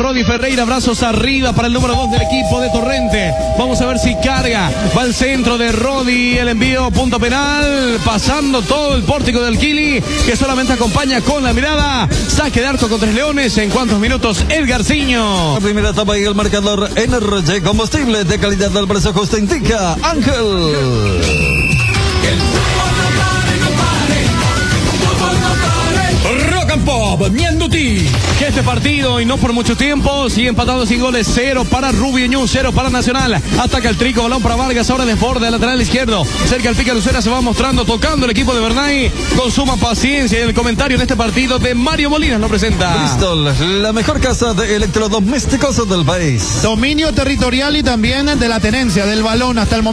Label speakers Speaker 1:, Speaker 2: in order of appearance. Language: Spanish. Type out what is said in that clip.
Speaker 1: Rodi Ferreira, brazos arriba para el número 2 del equipo de Torrente. Vamos a ver si carga. Va al centro de Rodi, el envío, punto penal, pasando todo el pórtico del Kili, que solamente acompaña con la mirada. Saque de arco con Tres Leones. ¿En cuántos minutos? Edgarciño.
Speaker 2: La primera etapa y el marcador NRG Combustible de calidad del precio justo indica Ángel.
Speaker 1: Rock and Pop, Mianduti. Que este partido, y no por mucho tiempo, sigue empatado sin goles. 0 para Rubio Ñu, 0 para Nacional. Ataca el Trico, balón para Vargas, ahora desborde al lateral izquierdo. Cerca el pica Lucera, se va mostrando, tocando el equipo de Bernay con suma paciencia. Y el comentario en este partido de Mario Molinas lo presenta.
Speaker 2: Bristol, la mejor casa de electrodomésticos del país.
Speaker 3: Dominio territorial y también de la tenencia del balón hasta el momento.